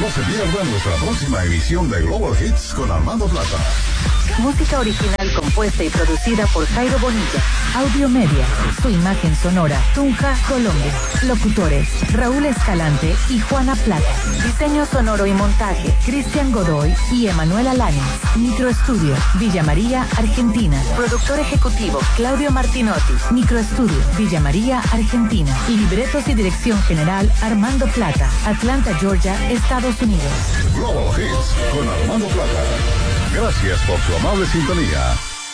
No se pierdan nuestra próxima emisión de Global Hits con Armando Plata. Música original compuesta y producida por Jairo Bonilla. Audio Media, su imagen sonora, Tunja, Colombia. Locutores, Raúl Escalante y Juana Plata. Diseño sonoro y montaje, Cristian Godoy y Emanuel Alanis. Microestudio, Villa María, Argentina. Productor ejecutivo, Claudio Martinotti. Microestudio, Villa María, Argentina. Libretos y dirección general, Armando Plata. Atlanta, Georgia, Estados Unidos. Global Hits con Armando Plata. Gracias por su amable sintonía.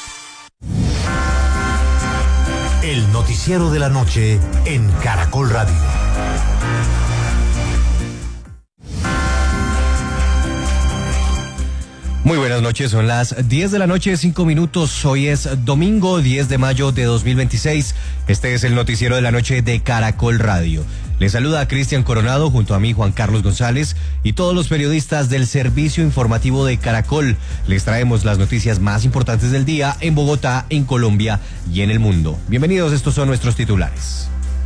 El noticiero de la noche en Caracol Radio. Muy buenas noches, son las 10 de la noche, 5 minutos. Hoy es domingo 10 de mayo de 2026. Este es el noticiero de la noche de Caracol Radio. Les saluda a Cristian Coronado junto a mí, Juan Carlos González, y todos los periodistas del servicio informativo de Caracol. Les traemos las noticias más importantes del día en Bogotá, en Colombia y en el mundo. Bienvenidos, estos son nuestros titulares.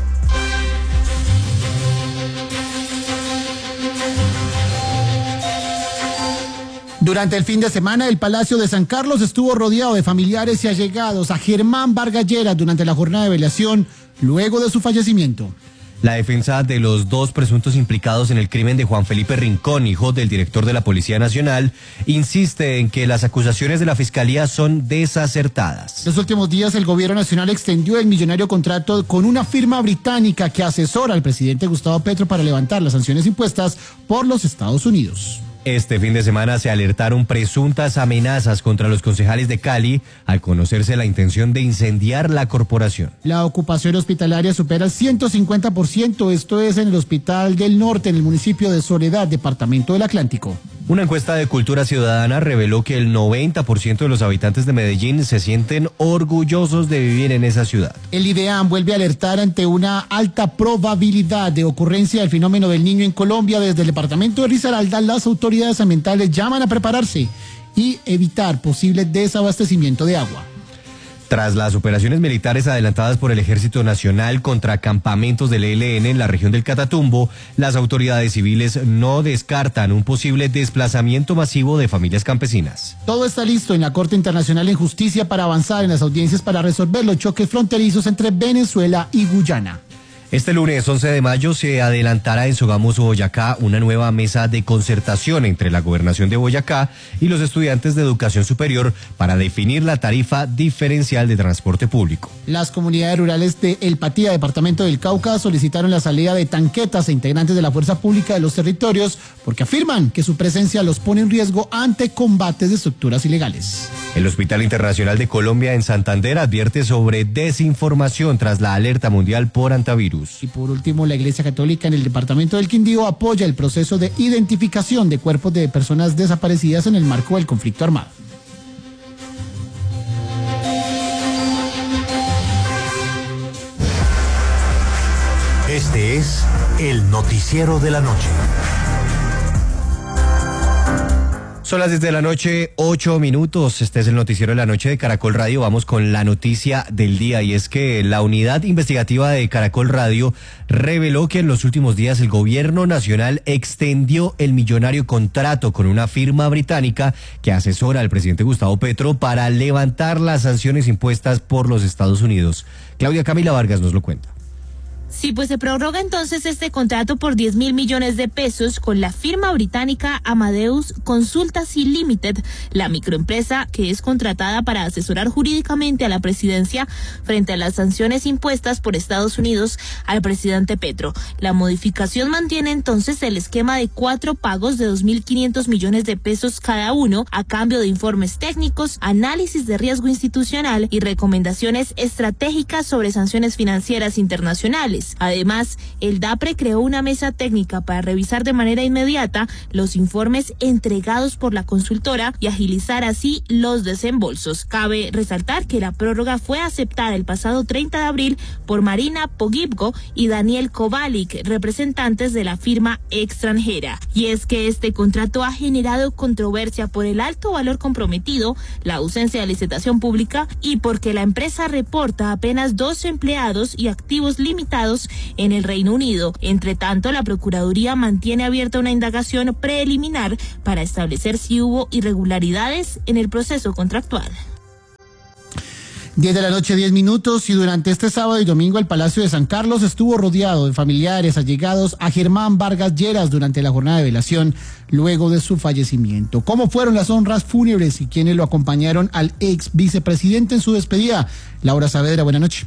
Durante el fin de semana, el Palacio de San Carlos estuvo rodeado de familiares y allegados a Germán Vargas Lleras durante la jornada de velación luego de su fallecimiento. La defensa de los dos presuntos implicados en el crimen de Juan Felipe Rincón, hijo del director de la Policía Nacional, insiste en que las acusaciones de la Fiscalía son desacertadas. En los últimos días, el gobierno nacional extendió el millonario contrato con una firma británica que asesora al presidente Gustavo Petro para levantar las sanciones impuestas por los Estados Unidos. Este fin de semana se alertaron presuntas amenazas contra los concejales de Cali al conocerse la intención de incendiar la corporación. La ocupación hospitalaria supera el 150%, esto es en el Hospital del Norte, en el municipio de Soledad, departamento del Atlántico. Una encuesta de Cultura Ciudadana reveló que el 90% de los habitantes de Medellín se sienten orgullosos de vivir en esa ciudad. El IDEAM vuelve a alertar ante una alta probabilidad de ocurrencia del fenómeno del Niño en Colombia. Desde el departamento de Risaralda, las autoridades ambientales llaman a prepararse y evitar posible desabastecimiento de agua. Tras las operaciones militares adelantadas por el Ejército Nacional contra campamentos del ELN en la región del Catatumbo, las autoridades civiles no descartan un posible desplazamiento masivo de familias campesinas. Todo está listo en la Corte Internacional en Justicia para avanzar en las audiencias para resolver los choques fronterizos entre Venezuela y Guyana. Este lunes 11 de mayo se adelantará en Sogamoso, Boyacá, una nueva mesa de concertación entre la Gobernación de Boyacá y los estudiantes de educación superior para definir la tarifa diferencial de transporte público. Las comunidades rurales de El Patía, departamento del Cauca, solicitaron la salida de tanquetas e integrantes de la fuerza pública de los territorios porque afirman que su presencia los pone en riesgo ante combates de estructuras ilegales. El Hospital Internacional de Colombia en Santander advierte sobre desinformación tras la alerta mundial por antivirus. Y por último, la Iglesia Católica en el departamento del Quindío apoya el proceso de identificación de cuerpos de personas desaparecidas en el marco del conflicto armado. Este es el noticiero de la noche. Son las 10 de la noche, 8 minutos. Este es el noticiero de la noche de Caracol Radio. Vamos con la noticia del día, y es que la unidad investigativa de Caracol Radio reveló que en los últimos días el gobierno nacional extendió el millonario contrato con una firma británica que asesora al presidente Gustavo Petro para levantar las sanciones impuestas por los Estados Unidos. Claudia Camila Vargas nos lo cuenta. Sí, pues se prorroga entonces este contrato por 10.000 millones de pesos con la firma británica Amadeus Consultancy Limited, la microempresa que es contratada para asesorar jurídicamente a la presidencia frente a las sanciones impuestas por Estados Unidos al presidente Petro. La modificación mantiene entonces el esquema de 4 pagos de 2.500 millones de pesos cada uno a cambio de informes técnicos, análisis de riesgo institucional y recomendaciones estratégicas sobre sanciones financieras internacionales. Además, el DAPRE creó una mesa técnica para revisar de manera inmediata los informes entregados por la consultora y agilizar así los desembolsos. Cabe resaltar que la prórroga fue aceptada el pasado 30 de abril por Marina Pogibgo y Daniel Kovalik, representantes de la firma extranjera. Y es que este contrato ha generado controversia por el alto valor comprometido, la ausencia de licitación pública y porque la empresa reporta apenas 2 empleados y activos limitados Unidos en el Reino Unido. Entre tanto, la Procuraduría mantiene abierta una indagación preliminar para establecer si hubo irregularidades en el proceso contractual. 10 de la noche, 10 minutos, y durante este sábado y domingo el Palacio de San Carlos estuvo rodeado de familiares allegados a Germán Vargas Lleras durante la jornada de velación luego de su fallecimiento. ¿Cómo fueron las honras fúnebres y quiénes lo acompañaron al ex vicepresidente en su despedida? Laura Saavedra, buenas noches.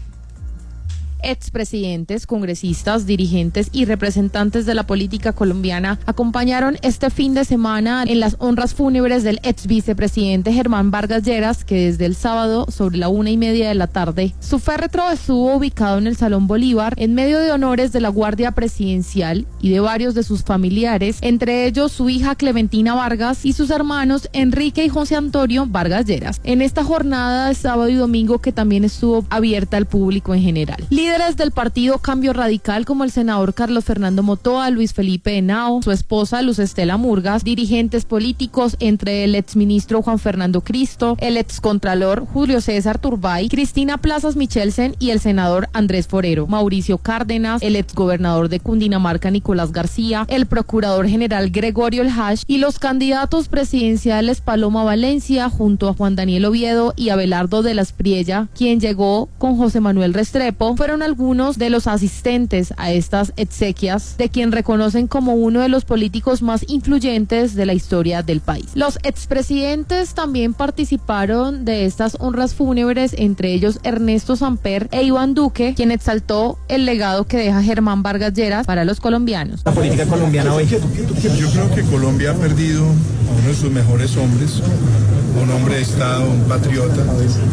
Expresidentes, congresistas, dirigentes y representantes de la política colombiana acompañaron este fin de semana en las honras fúnebres del ex vicepresidente Germán Vargas Lleras, que desde el sábado sobre la 1:30 de la tarde, su féretro estuvo ubicado en el Salón Bolívar en medio de honores de la Guardia Presidencial y de varios de sus familiares, entre ellos su hija Clementina Vargas y sus hermanos Enrique y José Antonio Vargas Lleras. En esta jornada de sábado y domingo, que también estuvo abierta al público en general. Líderes del partido Cambio Radical como el senador Carlos Fernando Motoa, Luis Felipe Henao, su esposa Luz Estela Murgas, dirigentes políticos entre el exministro Juan Fernando Cristo, el excontralor Julio César Turbay, Cristina Plazas Michelsen y el senador Andrés Forero, Mauricio Cárdenas, el exgobernador de Cundinamarca Nicolás García, el procurador general Gregorio El Hash y los candidatos presidenciales Paloma Valencia junto a Juan Daniel Oviedo y Abelardo de la Espriella, quien llegó con José Manuel Restrepo, fueron algunos de los asistentes a estas exequias de quien reconocen como uno de los políticos más influyentes de la historia del país. Los expresidentes también participaron de estas honras fúnebres, entre ellos Ernesto Samper e Iván Duque, quien exaltó el legado que deja Germán Vargas Lleras para los colombianos. La política colombiana hoy. Yo creo que Colombia ha perdido a uno de sus mejores hombres, un hombre de Estado, un patriota,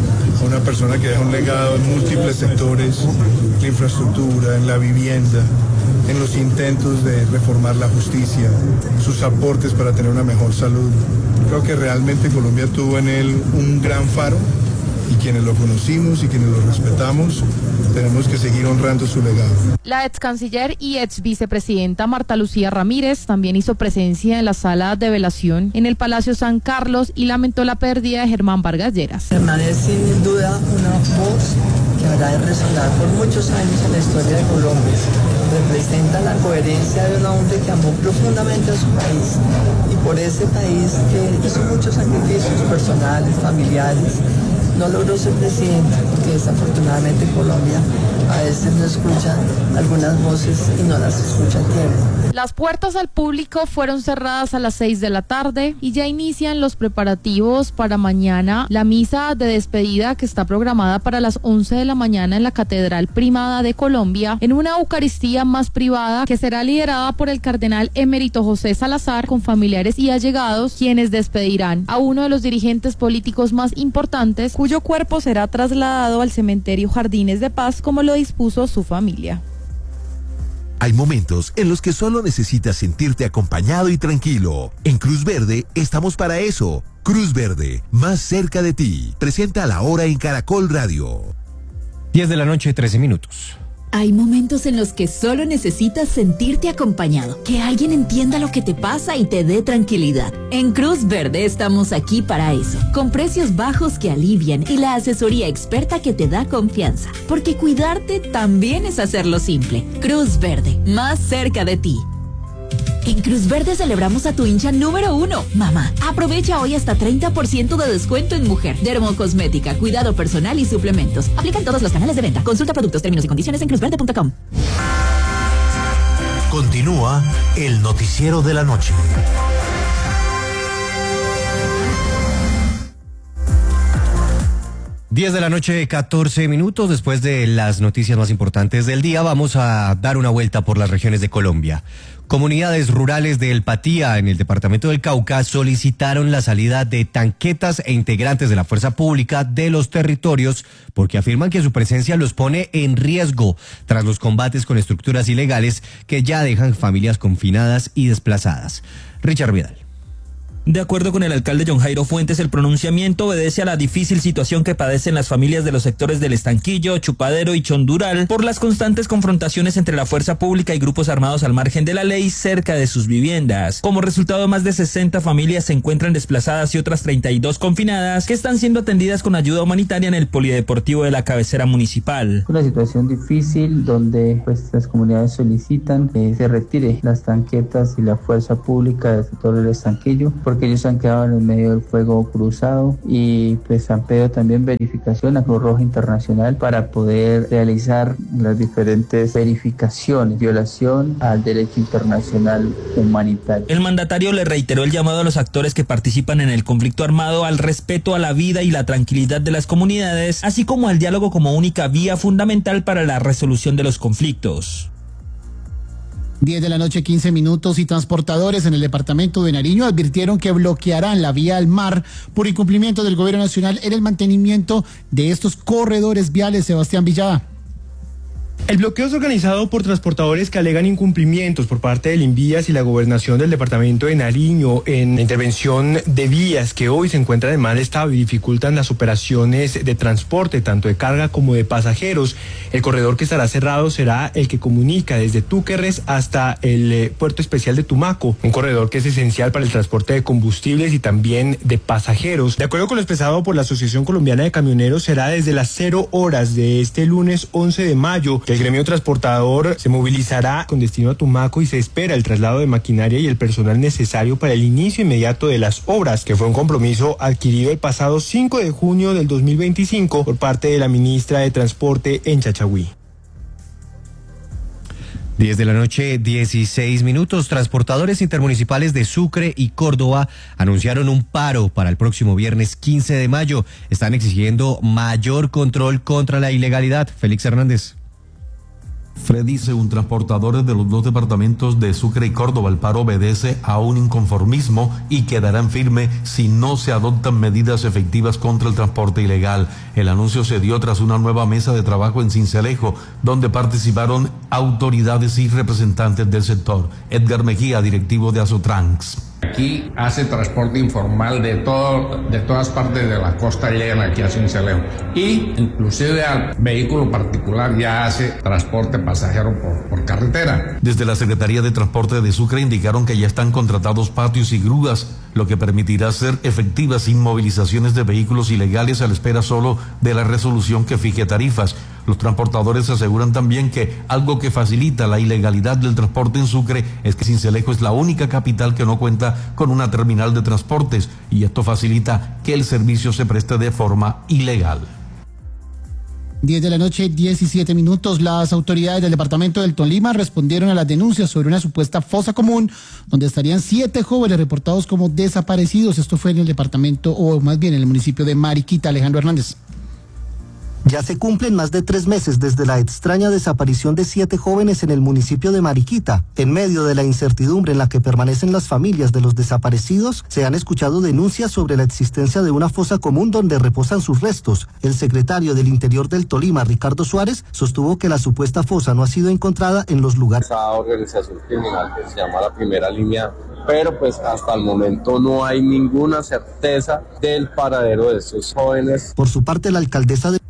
una persona que deja un legado en múltiples sectores, en la infraestructura, en la vivienda, en los intentos de reformar la justicia, sus aportes para tener una mejor salud. Creo que realmente Colombia tuvo en él un gran faro, y quienes lo conocimos y quienes lo respetamos tenemos que seguir honrando su legado. La ex canciller y ex vicepresidenta Marta Lucía Ramírez también hizo presencia en la sala de velación en el Palacio San Carlos y lamentó la pérdida de Germán Vargas Lleras. Germán es sin duda una voz que habrá de resonar por muchos años en la historia de Colombia. Representa la coherencia de un hombre que amó profundamente a su país y por ese país que hizo muchos sacrificios personales, familiares. No logró ser presidente porque desafortunadamente Colombia a veces no escucha algunas voces y no las escucha a tiempo. Las puertas al público fueron cerradas a las 6 de la tarde y ya inician los preparativos para mañana la misa de despedida que está programada para las 11 de la mañana en la Catedral Primada de Colombia, en una Eucaristía más privada que será liderada por el cardenal emérito José Salazar con familiares y allegados, quienes despedirán a uno de los dirigentes políticos más importantes, cuyo cuerpo será trasladado al cementerio Jardines de Paz como lo dispuso su familia. Hay momentos en los que solo necesitas sentirte acompañado y tranquilo. En Cruz Verde estamos para eso. Cruz Verde, más cerca de ti. Presenta La Hora en Caracol Radio. 10 de la noche, 13 minutos. Hay momentos en los que solo necesitas sentirte acompañado, que alguien entienda lo que te pasa y te dé tranquilidad. En Cruz Verde estamos aquí para eso, con precios bajos que alivian y la asesoría experta que te da confianza, porque cuidarte también es hacerlo simple. Cruz Verde, más cerca de ti. En Cruz Verde celebramos a tu hincha número 1, mamá. Aprovecha hoy hasta 30% de descuento en mujer, dermocosmética, cuidado personal y suplementos. Aplican todos los canales de venta. Consulta productos, términos y condiciones en cruzverde.com. Continúa el noticiero de la noche. Diez de la noche, 14 minutos. Después de las noticias más importantes del día, vamos a dar una vuelta por las regiones de Colombia. Comunidades rurales de El Patía, en el departamento del Cauca, solicitaron la salida de tanquetas e integrantes de la fuerza pública de los territorios porque afirman que su presencia los pone en riesgo tras los combates con estructuras ilegales que ya dejan familias confinadas y desplazadas. Richard Vidal. De acuerdo con el alcalde John Jairo Fuentes, el pronunciamiento obedece a la difícil situación que padecen las familias de los sectores del Estanquillo, Chupadero y Chondural por las constantes confrontaciones entre la fuerza pública y grupos armados al margen de la ley cerca de sus viviendas. Como resultado, más de 60 familias se encuentran desplazadas y otras 32 confinadas que están siendo atendidas con ayuda humanitaria en el polideportivo de la cabecera municipal. Una situación difícil donde las comunidades solicitan que se retire las tanquetas y la fuerza pública del sector del Estanquillo, porque ellos han quedado en el medio del fuego cruzado y han pedido también verificación a Cruz Roja Internacional para poder realizar las diferentes verificaciones, violación al derecho internacional humanitario. El mandatario le reiteró el llamado a los actores que participan en el conflicto armado al respeto a la vida y la tranquilidad de las comunidades, así como al diálogo como única vía fundamental para la resolución de los conflictos. 10 de la noche, 15 minutos, y transportadores en el departamento de Nariño advirtieron que bloquearán la vía al mar por incumplimiento del gobierno nacional en el mantenimiento de estos corredores viales. Sebastián Villada. El bloqueo es organizado por transportadores que alegan incumplimientos por parte del INVÍAS y la gobernación del departamento de Nariño en la intervención de vías que hoy se encuentran en mal estado y dificultan las operaciones de transporte, tanto de carga como de pasajeros. El corredor que estará cerrado será el que comunica desde Túquerres hasta el puerto especial de Tumaco, un corredor que es esencial para el transporte de combustibles y también de pasajeros. De acuerdo con lo expresado por la Asociación Colombiana de Camioneros, será desde las 0 horas de este lunes 11 de mayo que el gremio transportador se movilizará con destino a Tumaco y se espera el traslado de maquinaria y el personal necesario para el inicio inmediato de las obras, que fue un compromiso adquirido el pasado 5 de junio del 2025 por parte de la ministra de Transporte en Chachagüí. 10 de la noche, 16 minutos. Transportadores intermunicipales de Sucre y Córdoba anunciaron un paro para el próximo viernes 15 de mayo. Están exigiendo mayor control contra la ilegalidad. Félix Hernández. Freddy, según transportadores de los dos departamentos de Sucre y Córdoba, el paro obedece a un inconformismo y quedarán firme si no se adoptan medidas efectivas contra el transporte ilegal. El anuncio se dio tras una nueva mesa de trabajo en Sincelejo, donde participaron autoridades y representantes del sector. Edgar Mejía, directivo de Asotrans. Aquí hace transporte informal de todas partes de la costa, llegan aquí a Sincelejo, y inclusive al vehículo particular ya hace transporte pasajero por carretera. Desde la Secretaría de Transporte de Sucre indicaron que ya están contratados patios y grúas, lo que permitirá hacer efectivas inmovilizaciones de vehículos ilegales a la espera solo de la resolución que fije tarifas. Los transportadores aseguran también que algo que facilita la ilegalidad del transporte en Sucre es que Sincelejo es la única capital que no cuenta con una terminal de transportes, y esto facilita que el servicio se preste de forma ilegal. 10 de la noche, 17 minutos. Las autoridades del departamento del Tolima respondieron a las denuncias sobre una supuesta fosa común donde estarían 7 jóvenes reportados como desaparecidos. Esto fue en el departamento, o más bien en el municipio de Mariquita. Alejandro Hernández. Ya se cumplen más de 3 meses desde la extraña desaparición de 7 jóvenes en el municipio de Mariquita. En medio de la incertidumbre en la que permanecen las familias de los desaparecidos, se han escuchado denuncias sobre la existencia de una fosa común donde reposan sus restos. El secretario del Interior del Tolima, Ricardo Suárez, sostuvo que la supuesta fosa no ha sido encontrada en los lugares. Esa organización criminal que se llama la Primera Línea, pero pues hasta el momento no hay ninguna certeza del paradero de estos jóvenes. Por su parte, la alcaldesa de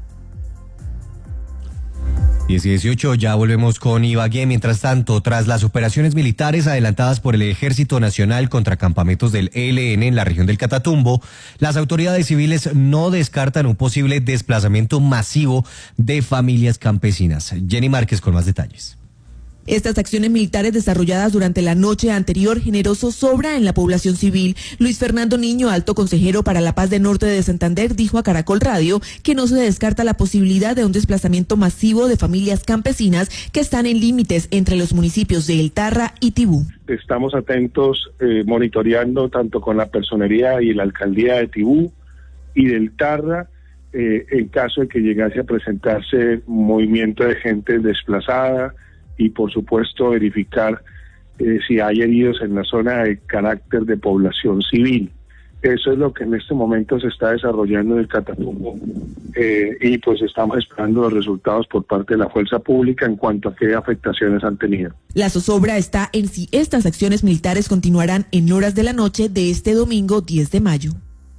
10:18, ya volvemos con Ibagué. Mientras tanto, tras las operaciones militares adelantadas por el Ejército Nacional contra campamentos del ELN en la región del Catatumbo, las autoridades civiles no descartan un posible desplazamiento masivo de familias campesinas. Jenny Márquez con más detalles. Estas acciones militares desarrolladas durante la noche anterior generó zozobra en la población civil. Luis Fernando Niño, alto consejero para la paz del norte de Santander, dijo a Caracol Radio que no se descarta la posibilidad de un desplazamiento masivo de familias campesinas que están en límites entre los municipios de El Tarra y Tibú. Estamos atentos, monitoreando tanto con la personería y la alcaldía de Tibú y del Tarra, en caso de que llegase a presentarse movimiento de gente desplazada, y por supuesto verificar si hay heridos en la zona de carácter de población civil. Eso es lo que en este momento se está desarrollando en el Catatumbo, y pues estamos esperando los resultados por parte de la fuerza pública en cuanto a qué afectaciones han tenido. La zozobra está en si estas acciones militares continuarán en horas de la noche de este domingo 10 de mayo.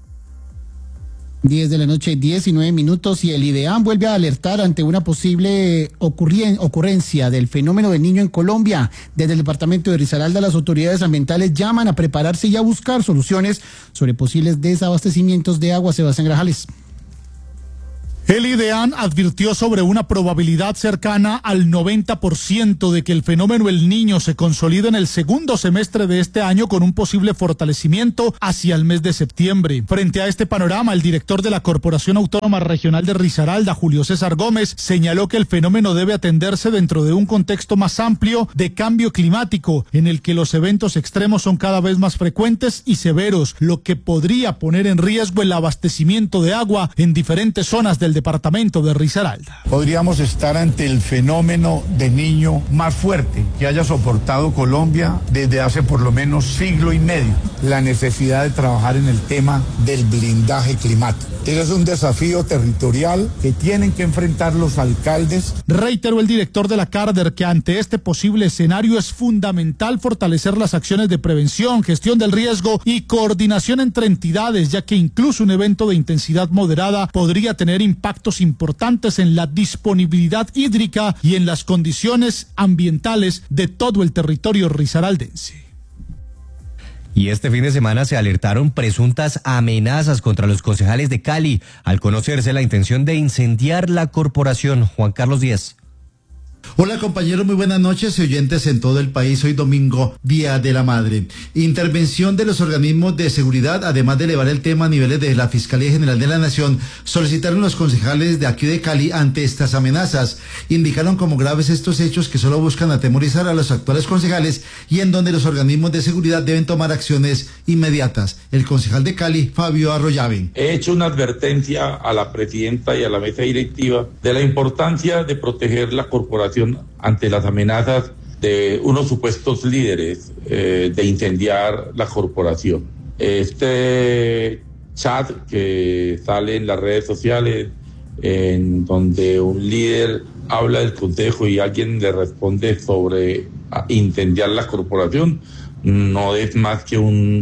10 de la noche, 19 minutos, y el IDEAM vuelve a alertar ante una posible ocurrencia del fenómeno del niño en Colombia. Desde el departamento de Risaralda, las autoridades ambientales llaman a prepararse y a buscar soluciones sobre posibles desabastecimientos de agua. Sebastián Grajales. El IDEAM advirtió sobre una probabilidad cercana al 90% de que el fenómeno El Niño se consolide en el segundo semestre de este año, con un posible fortalecimiento hacia el mes de septiembre. Frente a este panorama, el director de la Corporación Autónoma Regional de Risaralda, Julio César Gómez, señaló que el fenómeno debe atenderse dentro de un contexto más amplio de cambio climático, en el que los eventos extremos son cada vez más frecuentes y severos, lo que podría poner en riesgo el abastecimiento de agua en diferentes zonas del departamento de Risaralda. Podríamos estar ante el fenómeno de niño más fuerte que haya soportado Colombia desde hace por lo menos siglo y medio. La necesidad de trabajar en el tema del blindaje climático. Ese es un desafío territorial que tienen que enfrentar los alcaldes. Reiteró el director de la CARDER que ante este posible escenario es fundamental fortalecer las acciones de prevención, gestión del riesgo y coordinación entre entidades, ya que incluso un evento de intensidad moderada podría tener impactos importantes en la disponibilidad hídrica y en las condiciones ambientales de todo el territorio risaraldense. Y este fin de semana se alertaron presuntas amenazas contra los concejales de Cali al conocerse la intención de incendiar la corporación. Juan Carlos Díaz. Hola compañeros, muy buenas noches y oyentes en todo el país. Hoy domingo, Día de la Madre. Intervención de los organismos de seguridad, además de elevar el tema a niveles de la Fiscalía General de la Nación, solicitaron los concejales de aquí de Cali ante estas amenazas. Indicaron como graves estos hechos que solo buscan atemorizar a los actuales concejales y en donde los organismos de seguridad deben tomar acciones inmediatas. El concejal de Cali, Fabio Arroyave. He hecho una advertencia a la presidenta y a la mesa directiva de la importancia de proteger la corporación ante las amenazas de unos supuestos líderes de incendiar la corporación. Este chat que sale en las redes sociales, en donde un líder habla del consejo y alguien le responde sobre incendiar la corporación, no es más que un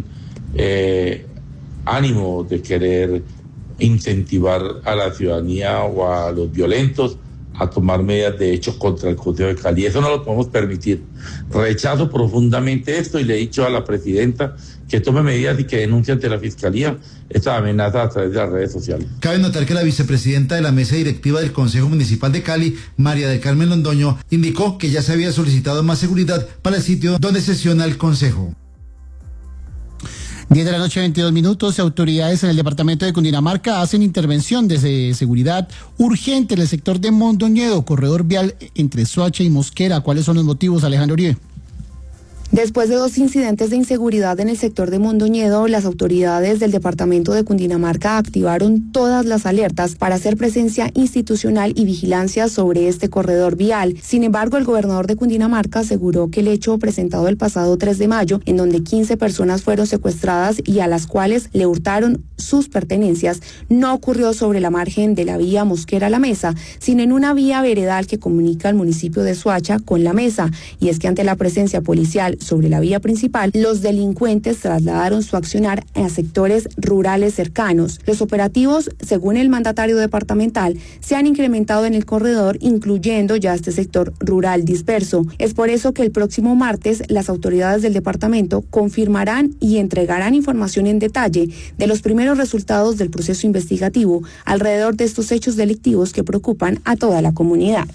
ánimo de querer incentivar a la ciudadanía o a los violentos a tomar medidas de hecho contra el Consejo de Cali. Eso no lo podemos permitir. Rechazo profundamente esto y le he dicho a la presidenta que tome medidas y que denuncie ante la Fiscalía esta amenaza a través de las redes sociales. Cabe notar que la vicepresidenta de la mesa directiva del Consejo Municipal de Cali, María del Carmen Londoño, indicó que ya se había solicitado más seguridad para el sitio donde sesiona el Consejo. 10 de la noche, 22 minutos. Autoridades en el departamento de Cundinamarca hacen intervención de seguridad urgente en el sector de Mondoñedo, corredor vial entre Soacha y Mosquera. ¿Cuáles son los motivos, Alejandro Uribe? Después de 2 incidentes de inseguridad en el sector de Mondoñedo, las autoridades del departamento de Cundinamarca activaron todas las alertas para hacer presencia institucional y vigilancia sobre este corredor vial. Sin embargo, el gobernador de Cundinamarca aseguró que el hecho presentado el pasado 3 de mayo, en donde 15 personas fueron secuestradas y a las cuales le hurtaron sus pertenencias, no ocurrió sobre la margen de la vía Mosquera-La Mesa, sino en una vía veredal que comunica al municipio de Soacha con La Mesa. Y es que ante la presencia policial sobre la vía principal, los delincuentes trasladaron su accionar a sectores rurales cercanos. Los operativos, según el mandatario departamental, se han incrementado en el corredor, incluyendo ya este sector rural disperso. Es por eso que el próximo martes las autoridades del departamento confirmarán y entregarán información en detalle de los primeros resultados del proceso investigativo alrededor de estos hechos delictivos que preocupan a toda la comunidad.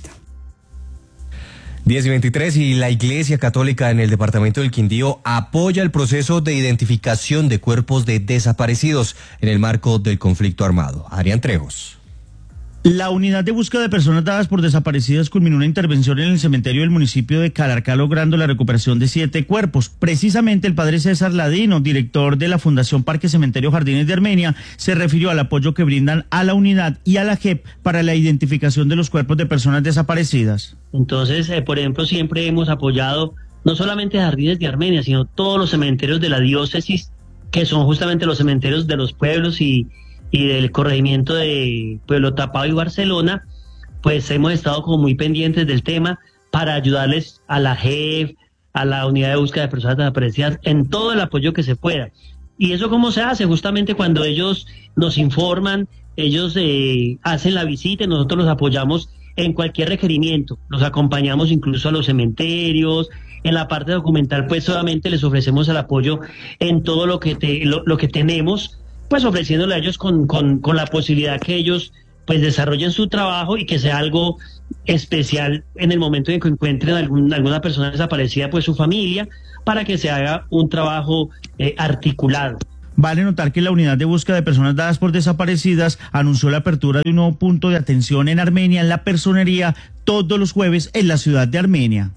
10:23 y la Iglesia Católica en el departamento del Quindío apoya el proceso de identificación de cuerpos de desaparecidos en el marco del conflicto armado. Adrián Trejos. La unidad de búsqueda de personas dadas por desaparecidas culminó una intervención en el cementerio del municipio de Calarcá, logrando la recuperación de 7 cuerpos. Precisamente el padre César Ladino, director de la Fundación Parque Cementerio Jardines de Armenia, se refirió al apoyo que brindan a la unidad y a la JEP para la identificación de los cuerpos de personas desaparecidas. Entonces, por ejemplo, siempre hemos apoyado no solamente Jardines de Armenia, sino todos los cementerios de la diócesis que son justamente los cementerios de los pueblos y del corregimiento de Pueblo Tapado y Barcelona, pues hemos estado como muy pendientes del tema para ayudarles a la JEF, a la Unidad de Búsqueda de Personas Desaparecidas, en todo el apoyo que se pueda. ¿Y eso cómo se hace? Justamente cuando ellos nos informan, ellos hacen la visita y nosotros los apoyamos en cualquier requerimiento. Los acompañamos incluso a los cementerios. En la parte documental, pues solamente les ofrecemos el apoyo en todo lo que tenemos, pues ofreciéndole a ellos con la posibilidad que ellos pues desarrollen su trabajo y que sea algo especial en el momento en que encuentren alguna persona desaparecida, pues su familia, para que se haga un trabajo articulado. Vale notar que la Unidad de Búsqueda de Personas Dadas por Desaparecidas anunció la apertura de un nuevo punto de atención en Armenia, en la Personería, todos los jueves en la ciudad de Armenia.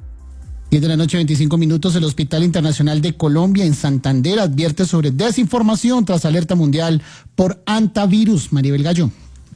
10 de la noche, 25 minutos, el Hospital Internacional de Colombia en Santander advierte sobre desinformación tras alerta mundial por hantavirus. Maribel Gallo.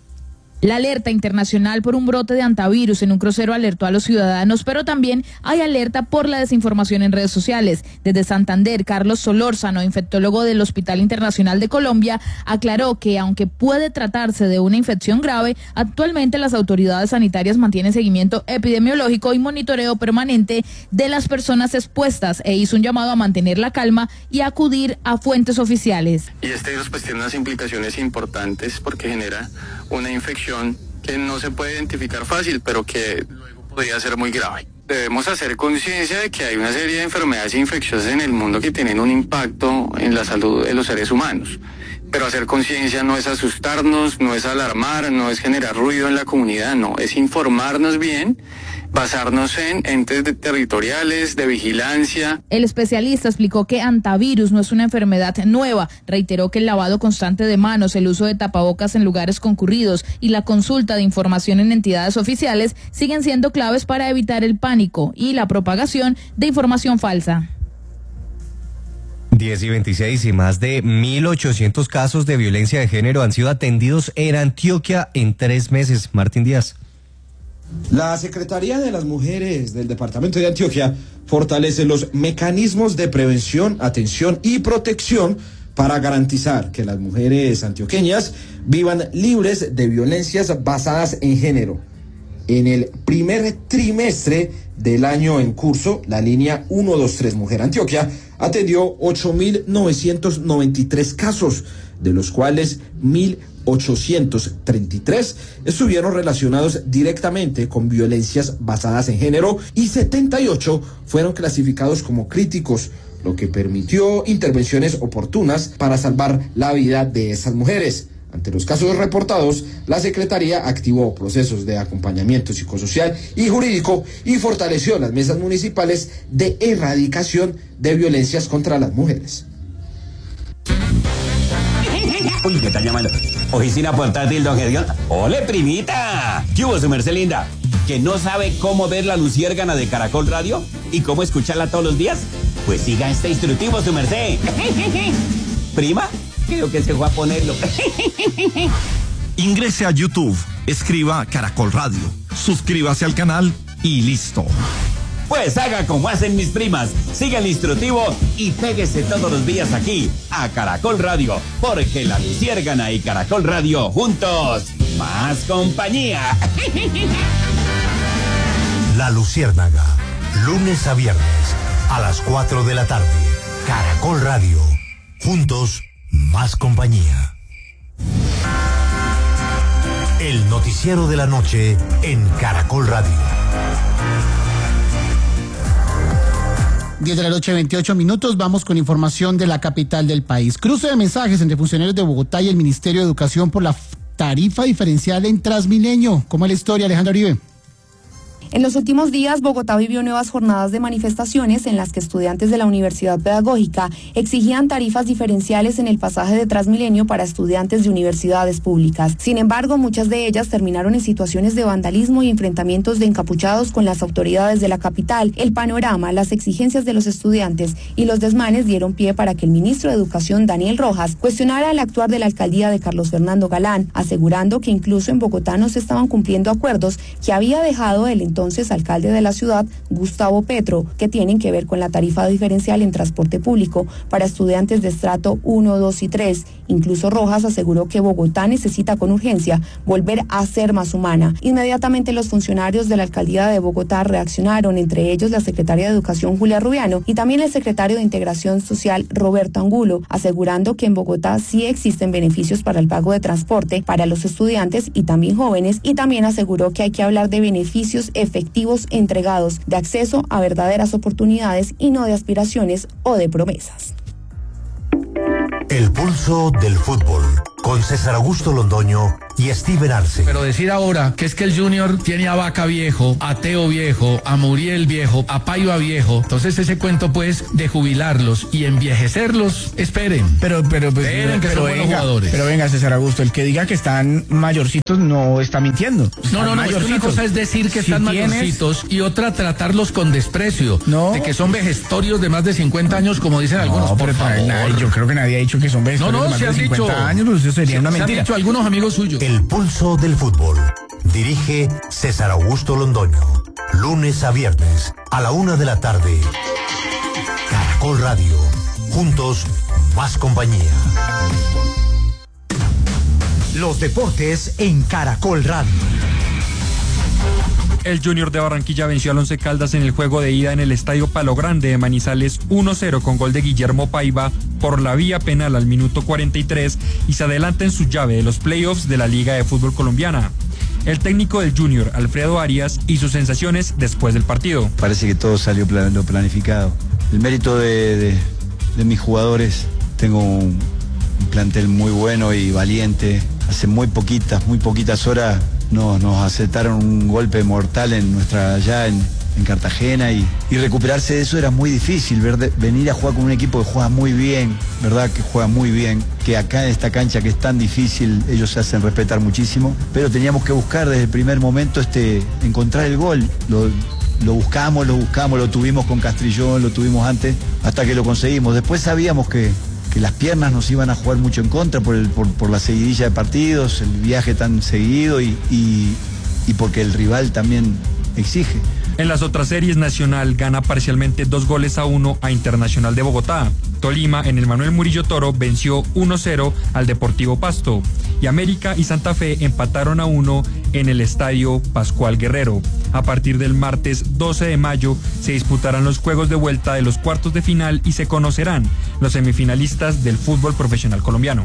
La alerta internacional por un brote de hantavirus en un crucero alertó a los ciudadanos, pero también hay alerta por la desinformación en redes sociales. Desde Santander, Carlos Solórzano, infectólogo del Hospital Internacional de Colombia, aclaró que aunque puede tratarse de una infección grave, actualmente las autoridades sanitarias mantienen seguimiento epidemiológico y monitoreo permanente de las personas expuestas e hizo un llamado a mantener la calma y acudir a fuentes oficiales. Y este virus pues tiene unas implicaciones importantes porque genera una infección que no se puede identificar fácil, pero que luego podría ser muy grave. Debemos hacer conciencia de que hay una serie de enfermedades infecciosas en el mundo que tienen un impacto en la salud de los seres humanos. Pero hacer conciencia no es asustarnos, no es alarmar, no es generar ruido en la comunidad, no, es informarnos bien, basarnos en entes territoriales, de vigilancia. El especialista explicó que hantavirus no es una enfermedad nueva. Reiteró que el lavado constante de manos, el uso de tapabocas en lugares concurridos y la consulta de información en entidades oficiales siguen siendo claves para evitar el pánico y la propagación de información falsa. 10:26 y más de 1.800 casos de violencia de género han sido atendidos en Antioquia en 3 meses. Martín Díaz. La Secretaría de las Mujeres del Departamento de Antioquia fortalece los mecanismos de prevención, atención y protección para garantizar que las mujeres antioqueñas vivan libres de violencias basadas en género. En el primer trimestre del año en curso, la línea 123 Mujer Antioquia atendió 8.993 casos, de los cuales 1.833 estuvieron relacionados directamente con violencias basadas en género y 78 fueron clasificados como críticos, lo que permitió intervenciones oportunas para salvar la vida de esas mujeres. Ante los casos reportados, la Secretaría activó procesos de acompañamiento psicosocial y jurídico y fortaleció las mesas municipales de erradicación de violencias contra las mujeres. Uy, me están llamando. Oficina portátil, don Gedión. ¡Ole, primita! ¿Qué hubo, su merced linda? ¿Que no sabe cómo ver la luciérgana de Caracol Radio? ¿Y cómo escucharla todos los días? Pues siga este instructivo, su merced. ¿Prima? Creo que se fue a ponerlo. Ingrese a YouTube, escriba Caracol Radio, suscríbase al canal y listo. Pues haga como hacen mis primas, siga el instructivo y péguese todos los días aquí a Caracol Radio, porque la luciérgana y Caracol Radio juntos, más compañía. La Luciérnaga, lunes a viernes a las 4 de la tarde. Caracol Radio, juntos, más compañía. El noticiero de la noche en Caracol Radio. 10 de la noche, 28 minutos. Vamos con información de la capital del país. Cruce de mensajes entre funcionarios de Bogotá y el Ministerio de Educación por la tarifa diferencial en Transmilenio. ¿Cómo es la historia, Alejandra Uribe? En los últimos días, Bogotá vivió nuevas jornadas de manifestaciones en las que estudiantes de la Universidad Pedagógica exigían tarifas diferenciales en el pasaje de Transmilenio para estudiantes de universidades públicas. Sin embargo, muchas de ellas terminaron en situaciones de vandalismo y enfrentamientos de encapuchados con las autoridades de la capital. El panorama, las exigencias de los estudiantes y los desmanes dieron pie para que el ministro de Educación, Daniel Rojas, cuestionara el actuar de la alcaldía de Carlos Fernando Galán, asegurando que incluso en Bogotá no se estaban cumpliendo acuerdos que había dejado el entorno entonces alcalde de la ciudad, Gustavo Petro, que tienen que ver con la tarifa diferencial en transporte público para estudiantes de estrato 1, 2 y 3. Incluso Rojas aseguró que Bogotá necesita con urgencia volver a ser más humana. Inmediatamente los funcionarios de la alcaldía de Bogotá reaccionaron, entre ellos la secretaria de Educación Julia Rubiano y también el secretario de Integración Social Roberto Angulo, asegurando que en Bogotá sí existen beneficios para el pago de transporte para los estudiantes y también jóvenes, y también aseguró que hay que hablar de beneficios efectivos entregados, de acceso a verdaderas oportunidades y no de aspiraciones o de promesas. El pulso del fútbol, con César Augusto Londoño y Steven Arce. Pero decir ahora que es que el Junior tiene a Vaca viejo, a Teo viejo, a Muriel viejo, a Paiva viejo, entonces ese cuento pues de jubilarlos y envejecerlos, esperen. Pero que son buenos jugadores. Pero venga, César Augusto, el que diga que están mayorcitos no está mintiendo. No, es que una cosa es decir que están mayorcitos y otra tratarlos con desprecio, de que son vejestorios de más de 50 años, como dicen algunos. Por favor. Yo creo que nadie ha dicho que son vejestorios de más de 50 años, pues eso sería una mentira. Se han dicho algunos amigos suyos. El pulso del fútbol. Dirige César Augusto Londoño. Lunes a viernes a la 1 de la tarde. Caracol Radio. Juntos, más compañía. Los deportes en Caracol Radio. El Junior de Barranquilla venció al Once Caldas en el juego de ida en el Estadio Palo Grande de Manizales 1-0 con gol de Guillermo Paiva por la vía penal al minuto 43 y se adelanta en su llave de los playoffs de la Liga de Fútbol Colombiana. El técnico del Junior, Alfredo Arias, y sus sensaciones después del partido. Parece que todo salió lo planificado. El mérito de mis jugadores, tengo un plantel muy bueno y valiente. Hace muy poquitas horas nos aceptaron un golpe mortal allá en Cartagena y recuperarse de eso era muy difícil, venir a jugar con un equipo que juega muy bien, verdad que juega muy bien, que acá en esta cancha que es tan difícil ellos se hacen respetar muchísimo, pero teníamos que buscar desde el primer momento encontrar el gol. Lo buscamos, lo tuvimos con Castrillón, lo tuvimos antes, hasta que lo conseguimos. Después sabíamos que las piernas nos iban a jugar mucho en contra por la seguidilla de partidos, el viaje tan seguido y porque el rival también exige. En las otras series, Nacional gana parcialmente 2-1 a Internacional de Bogotá. Tolima, en el Manuel Murillo Toro, venció 1-0 al Deportivo Pasto. Y América y Santa Fe empataron a 1 en el Estadio Pascual Guerrero. A partir del martes 12 de mayo se disputarán los juegos de vuelta de los cuartos de final y se conocerán los semifinalistas del fútbol profesional colombiano.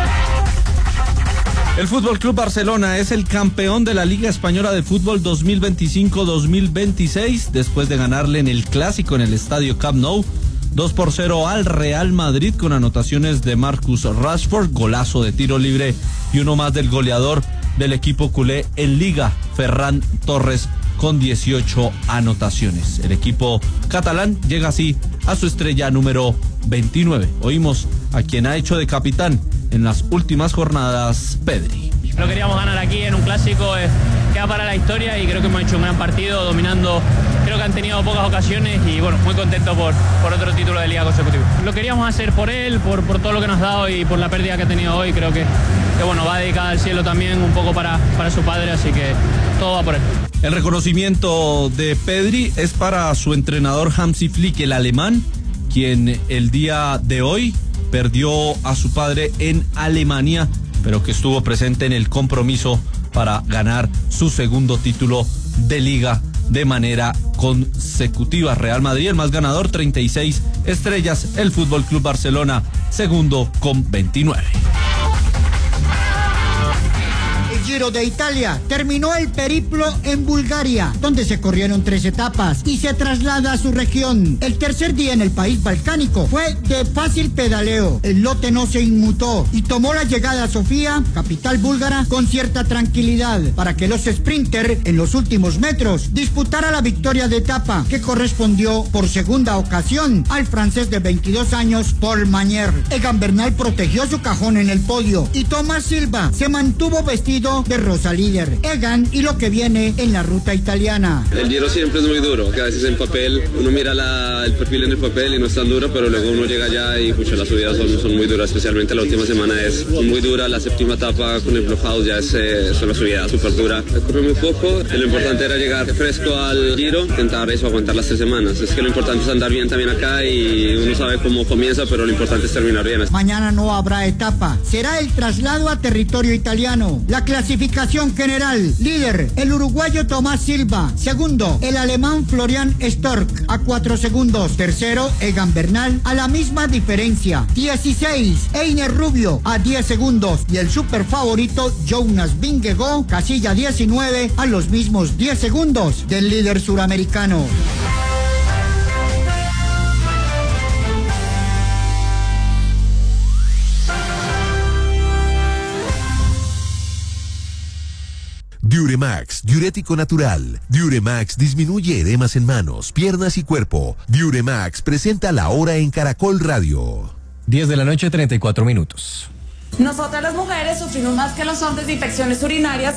El Fútbol Club Barcelona es el campeón de la Liga Española de Fútbol 2025-2026 después de ganarle en el clásico en el estadio Camp Nou 2-0 al Real Madrid con anotaciones de Marcus Rashford, golazo de tiro libre y uno más del goleador del equipo culé en Liga, Ferran Torres, con 18 anotaciones. El equipo catalán llega así a su estrella número 29. Oímos a quien ha hecho de capitán en las últimas jornadas, Pedri. Lo queríamos ganar aquí en un clásico, queda para la historia y creo que hemos hecho un gran partido dominando. Creo que han tenido pocas ocasiones y bueno, muy contento por otro título de liga consecutivo. Lo queríamos hacer por él, por todo lo que nos ha dado y por la pérdida que ha tenido hoy. Creo que bueno, va dedicada al cielo también un poco para su padre, así que todo va por él. El reconocimiento de Pedri es para su entrenador Hansi Flick, el alemán, quien el día de hoy perdió a su padre en Alemania, pero que estuvo presente en el compromiso para ganar su segundo título de liga de manera consecutiva. Real Madrid, el más ganador, 36 estrellas. El Fútbol Club Barcelona, segundo con 29. Giro de Italia, terminó el periplo en Bulgaria, donde se corrieron 3 etapas y se traslada a su región. El tercer día en el país balcánico fue de fácil pedaleo. El lote no se inmutó y tomó la llegada a Sofía, capital búlgara, con cierta tranquilidad para que los sprinters en los últimos metros disputara la victoria de etapa que correspondió por segunda ocasión al francés de 22 años Paul Magnier. Egan Bernal protegió su cajón en el podio y Tomás Silva se mantuvo vestido Giro de Rosa líder. Egan y lo que viene en la ruta italiana. El Giro siempre es muy duro, que a veces en papel uno mira el perfil en el papel y no es tan duro, pero luego uno llega allá y las subidas son muy duras, especialmente la última semana es muy dura, la séptima etapa con el Blockhouse ya es una subida súper dura. Corre muy poco, lo importante era llegar fresco al Giro, intentar eso, aguantar las 3 semanas. Es que lo importante es andar bien también acá y uno sabe cómo comienza, pero lo importante es terminar bien. Mañana no habrá etapa, será el traslado a territorio italiano. La clasificación general, líder el uruguayo Tomás Silva, segundo el alemán Florian Stork a 4 segundos, tercero Egan Bernal a la misma diferencia, 16 Einer Rubio a 10 segundos y el super favorito Jonas Vingegaard, casilla 19 a los mismos 10 segundos del líder suramericano. Diuremax, diurético natural. Diuremax disminuye edemas en manos, piernas y cuerpo. Diuremax presenta la hora en Caracol Radio. 10 de la noche, 34 minutos. Nosotras las mujeres sufrimos más que los hombres de infecciones urinarias